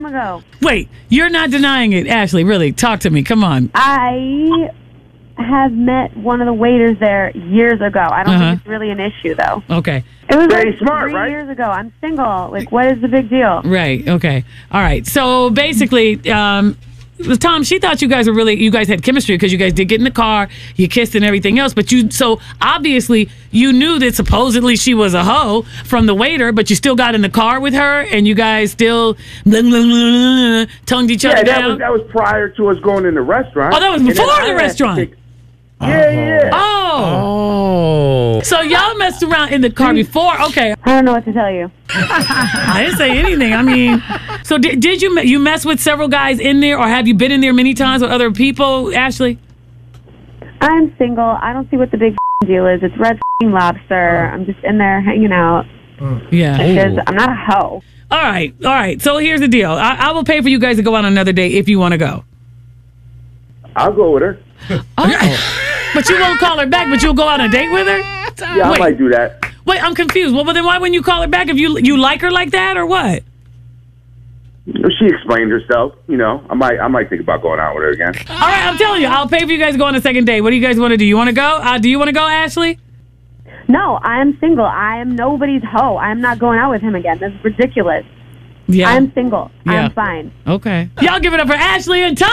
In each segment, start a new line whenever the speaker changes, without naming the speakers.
ago.
Wait, you're not denying it, Ashley. Really, talk to me. Come on.
I have met one of the waiters there years ago. I don't think it's really an issue, though.
Okay.
It was
Very
like
smart,
3
right?
years ago. I'm single. Like, what is the big deal?
Right. Okay. All right. So basically, Tom, she thought you guys had chemistry because you guys did get in the car, you kissed and everything else. But so obviously you knew that supposedly she was a hoe from the waiter, but you still got in the car with her and you guys still tongued each other down.
That was prior to us going in the restaurant.
Oh, that was before the restaurant.
Yeah.
Oh. So y'all messed around in the car before? Okay.
I don't know what to tell you.
I didn't say anything. I mean, so did you mess with several guys in there, or have you been in there many times with other people, Ashley?
I'm single. I don't see what the big deal is. It's Red Lobster. I'm just in there hanging out.
Yeah.
Because I'm not a hoe.
All right. So here's the deal. I will pay for you guys to go on another date if you want to go.
I'll go with her.
Oh. But you won't call her back, but you'll go on a date with her?
Yeah, I might do that.
Wait, I'm confused. Well, but then why wouldn't you call her back if you like her like that, or what?
She explained herself. I might think about going out with her again.
All right, I'm telling you, I'll pay for you guys to go on a second date. What do you guys want to do? You want to go? Do you want to go, Ashley?
No, I'm single. I am nobody's hoe. I'm not going out with him again. That's ridiculous.
Yeah.
I'm single.
Yeah.
I'm fine.
Okay. Y'all give it up for Ashley and Tom!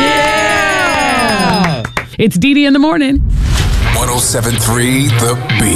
Yeah! It's Dee Dee in the morning.
107.3 The Beat.